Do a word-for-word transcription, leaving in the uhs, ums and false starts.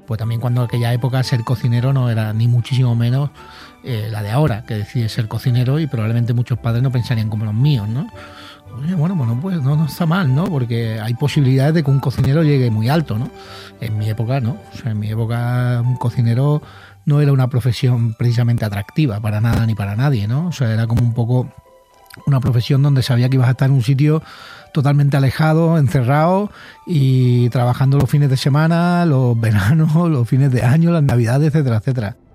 pues también cuando en aquella época ser cocinero no era ni muchísimo menos eh, la de ahora, que decide ser cocinero, y probablemente muchos padres no pensarían como los míos, ¿no? Oye, bueno, bueno, pues no, no está mal, ¿no? Porque hay posibilidades de que un cocinero llegue muy alto, ¿no? En mi época, no. O sea, en mi época un cocinero no era una profesión precisamente atractiva para nada ni para nadie, ¿no? O sea, era como un poco una profesión donde sabía que ibas a estar en un sitio totalmente alejado, encerrado y trabajando los fines de semana, los veranos, los fines de año, las navidades, etcétera, etcétera.